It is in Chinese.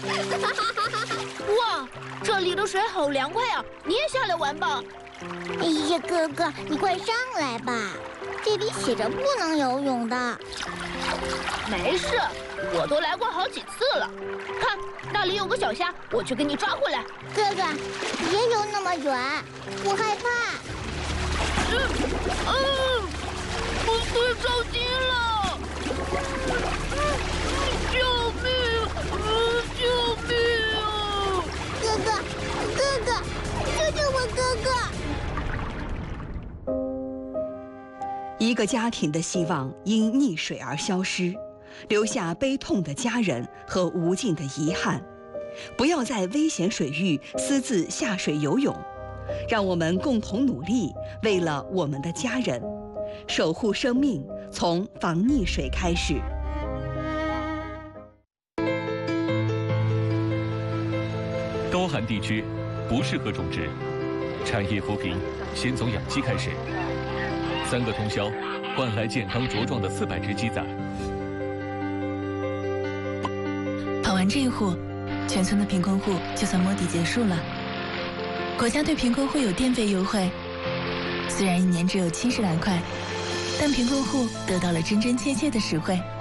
哇，这里的水好凉快啊！你也下来玩吧。 哎呀，哥哥，你快上来吧，这里写着不能游泳的。 没事，我都来过好几次了。看，那里有个小虾，我去给你抓回来。 哥哥，别游那么远，我害怕。 我快着急了！救命！救命啊！ 哥哥，哥哥，救救我哥哥！ 一个家庭的希望因溺水而消失，留下悲痛的家人和无尽的遗憾。不要在危险水域私自下水游泳，让我们共同努力，为了我们的家人，守护生命，从防溺水开始。 高寒地区不适合种植，产业扶贫先从养鸡开始。3个通宵换来健康茁壮的400只鸡仔。 跑完这一户，全村的贫困户就算摸底结束了。国家对贫困户有电费优惠，虽然1年只有70来块，但贫困户得到了真真切切的实惠。